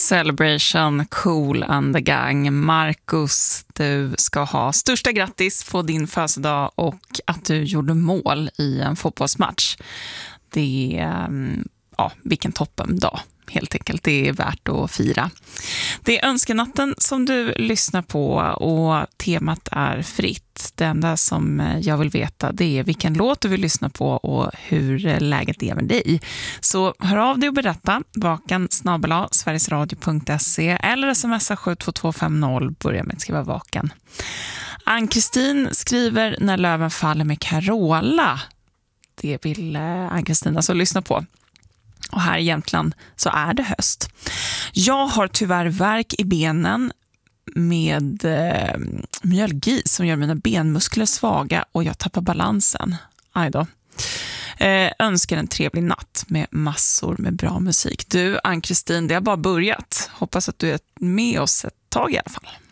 Celebration, Kool and the Gang. Marcus, du ska ha största grattis på din födelsedag och att du gjorde mål i en fotbollsmatch. Det är, vilken toppen dag. Helt enkelt, det är värt att fira. Det är önskenatten som du lyssnar på och temat är fritt. Det enda som jag vill veta, det är vilken låt du vill lyssna på och hur läget är med dig. Så hör av dig och berätta. vaken@sverigesradio.se eller smsa 72250. Börja med att skriva vaken. Ann-Kristin skriver När löven faller med Carola. Det vill Ann-Kristin alltså lyssna på. Och här i Jämtland så är det höst. Jag har tyvärr värk i benen med myalgi som gör mina benmuskler svaga och jag tappar balansen. Aj då. Önskar en trevlig natt med massor med bra musik. Du, Ann-Kristin, det har bara börjat. Hoppas att du är med oss ett tag i alla fall.